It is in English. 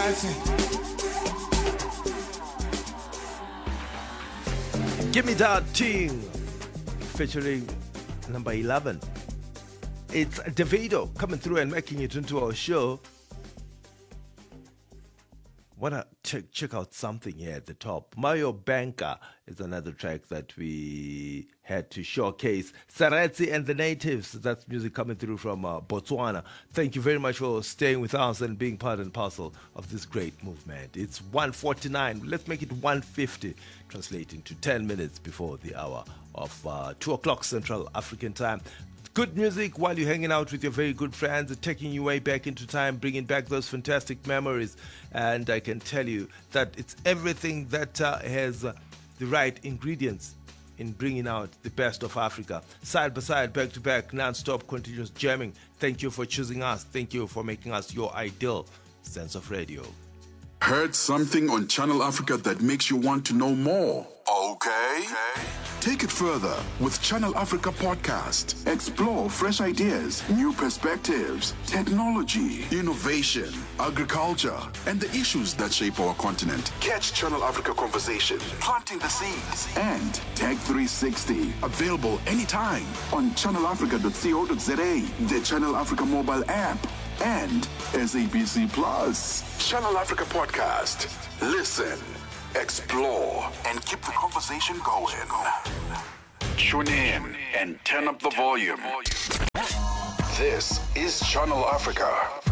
Give me that thing, featuring number 11. It's Davido coming through and making it into our show. Wanna check out something here at the top. Mario Banka is another track that we had to showcase. Seretse and the Natives, that's music coming through from Botswana. Thank you very much for staying with us and being part and parcel of this great movement. It's 1:49. Let's make it 1:50, translating to 10 minutes before the hour of 2 o'clock Central African time. Good music while you're hanging out with your very good friends, taking you way back into time, bringing back those fantastic memories. And I can tell you that it's everything that has the right ingredients in bringing out the best of Africa. Side by side, back to back, non-stop, continuous jamming. Thank you for choosing us. Thank you for making us your ideal sense of radio. Heard something on Channel Africa that makes you want to know more? Okay. Take it further with Channel Africa Podcast. Explore fresh ideas, new perspectives, technology, innovation, agriculture, and the issues that shape our continent. Catch Channel Africa Conversation, Planting the Seeds, and Tech 360. Available anytime on channelafrica.co.za, the Channel Africa mobile app, and SABC Plus. Channel Africa Podcast. Listen, explore, and keep the conversation going. Tune in and turn up the volume. This is Channel Africa.